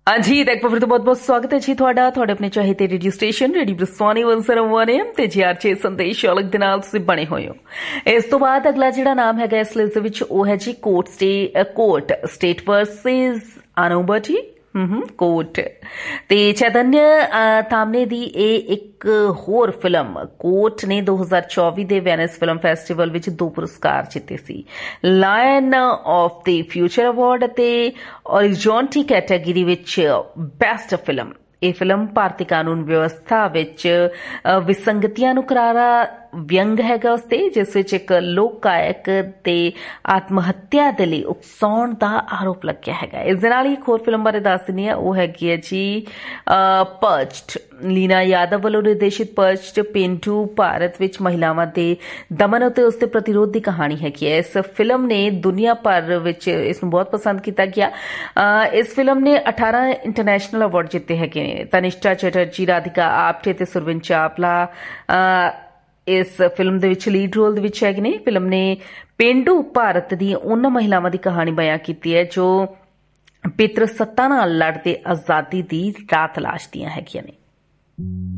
हाँ जी, देखो फिर तो बहुत बहुत स्वागत है जी ਤੁਹਾਡਾ ਆਪਣੇ ਚਾਹੀਦੇ ਰੇਡੀਓ ਸਟੇਸ਼ਨ ਰੇਡੀਓ ਬ੍ਰਿਸਵਾਨੀ 101 AM ਤੇ GRJ ਸੰਦੇਸ਼ ਅਲੱਗ ਦੇ ਨਾਲ ਤੁਸੀਂ ਬਣੇ ਹੋਏ ਹੋ। ਇਸ ਤੋਂ ਬਾਅਦ ਅਗਲਾ ਜਿਹੜਾ ਨਾਮ ਹੈਗਾ ਇਸ ਲਿਸਟ ਦੇ ਵਿੱਚ ਉਹ ਹੈ ਜੀ ਕੋਰਟ ਸਟੇਟ ਵਰਸਸ ਅਨੋਬਟੀ ਕੋਰਟ ਤੇ ਚੈਤन्य ਤਾਮਨੇ ਦੀ ਇਹ ਇੱਕ ਹੋਰ ਫਿਲਮ ਕੋਰਟ ਨੇ 2024 ਦੇ ਵੈਨਿਸ ਫਿਲਮ ਫੈਸਟੀਵਲ ਵਿੱਚ 2 ਪੁਰਸਕਾਰ ਜਿੱਤੇ ਸੀ। Line of the future award ਅਤੇ ਔਰਿਜ਼ੋਨਟੀ ਕੈਟਾਗਰੀ ਵਿੱਚ ਬੈਸਟ ਫਿਲਮ। ਇਹ ਫਿਲਮ ਭਾਰਤੀ ਕਾਨੂੰਨ ਵਿਵਸਥਾ ਵਿੱਚ ਵਿਸੰਗਤੀਆਂ ਨੂੰ ਕਰਾਰਾ ਵਿਅੰਗ ਹੈਗਾ ਉਸ ਤੇ, ਜਿਸ ਵਿੱਚ ਇੱਕ ਲੋਕ ਗਾਇਕ ਤੇ ਆਤਮ ਹੱਤਿਆ ਦੇ ਲਈ ਉਕਸਾਉਣ ਦਾ ਆਰੋਪ ਲੱਗਿਆ ਹੈਗਾ। ਇਸ ਦੇ ਨਾਲ ਹੀ ਇੱਕ ਹੋਰ ਫਿਲਮ ਬਾਰੇ ਦੱਸ ਦਿੰਦੀ ਹਾਂ, ਉਹ ਹੈਗੀ ਹੈ ਜੀ ਪਰਚਡ। ਲੀਨਾ ਯਾਦਵ ਵੱਲੋਂ ਨਿਰਦੇਸ਼ਿਤ ਪਰਚਡ ਪੇਂਡੂ ਭਾਰਤ ਵਿੱਚ ਮਹਿਲਾਵਾਂ ਦੇ ਦਮਨ ਅਤੇ ਉਸ ਦੇ ਪ੍ਰਤੀਰੋਧ ਦੀ ਕਹਾਣੀ ਹੈਗੀ ਹੈ। ਇਸ ਫਿਲਮ ਨੇ ਦੁਨੀਆ ਭਰ ਵਿੱਚ ਇਸ ਨੂੰ ਬਹੁਤ ਪਸੰਦ ਕੀਤਾ ਗਿਆ। ਇਸ ਫਿਲਮ ਨੇ 18 ਇੰਟਰਨੈਸ਼ਨਲ ਅਵਾਰਡ ਜਿੱਤੇ ਹੈਗੇ ਨੇ। ਤਨਿਸ਼ਕਾ ਚੈਟਰਜੀ, ਰਾਧਿਕਾ ਆਪਟੇ ਤੇ ਸੁਰਵਿਨ ਚਾਵਲਾ ਇਸ ਫਿਲਮ ਦੇ ਵਿੱਚ ਲੀਡ ਰੋਲ ਦੇ ਵਿੱਚ ਹੈਗੇ ਨੇ। ਫਿਲਮ ਨੇ ਪੇਂਡੂ ਭਾਰਤ ਦੀ ਉਹਨਾਂ ਮਹਿਲਾਵਾਂ ਦੀ ਕਹਾਣੀ ਬਿਆਨ ਕੀਤੀ ਹੈ ਜੋ ਪਿਤਰ ਸੱਤਾ ਨਾਲ ਲੜਦੇ ਆਜ਼ਾਦੀ ਦੀ ਰਾਹ ਤਲਾਸ਼ਦੀਆਂ ਹੈਗੀਆਂ ਨੇ।